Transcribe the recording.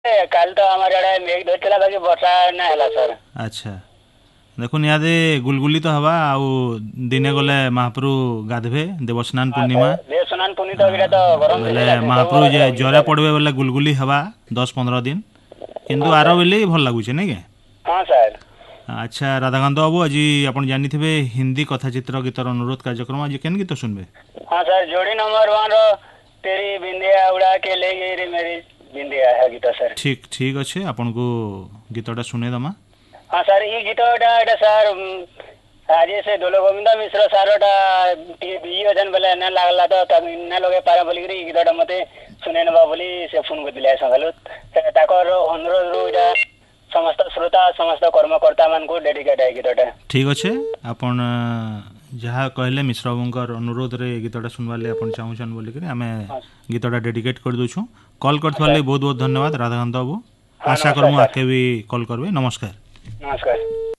काल तो हमारे आड़े मेघ धरला बाकी वर्षा ना है सर। अच्छा देखुन इहादे गुलगुली तो हवा आउ दिने गले महाप्रभु गाधबे देवस्नान हाँ पूर्णिमा सर देवस्नान पुनी तो अभी तो गरम बेले दिन है सब महाप्रभु जे वाला होगी जरे सर। पड़बे बेले गुलगुली हवा 10-15 दिन किंतु हाँ आर सर। बेले भल लगुचे नहीं के। हाँ सर। अच्छा राधाकांत बाबू आज आपण जानिथिबे हिंदी कथाचित्र गीतर अनुरोध कार्यक्रम आज केन गीत सुनबे। हाँ सर जोड़ी नंबर 1 रो तेरी बिंदिया उड़ा के ले गई रे मेरी बिंदिया है गीत सर। ठीक ठीक अच्छे आपन को गीतटा सुने दमा। हाँ सर ये गीतटा एटा सर आज से दोलो गोविंद मिश्र सारटा टी बिजी अजन बेले न लागला तो तब न लगे पारा बोली रे गीतटा मते सुने नबा बोली से फोन को दिले सगलु ताकर अनुरोध रु एटा समस्त श्रोता समस्त कर्मकर्ता मान को डेडिकेट है गीतटा। ठीक अच्छे आपण जहाँ कहले मिश्र बाबूंकर अनुरोध रे गीतटा सुनवाले आपण चाहूछन बोली करे आमे गीतटा डेडिकेट कर दोछु। कॉल करथवाले बहुत बहुत धन्यवाद राधाकांत बाबू। हाँ आशा नमस्कार करमु सर। आके भी कॉल करबे। नमस्कार। नमस्कार।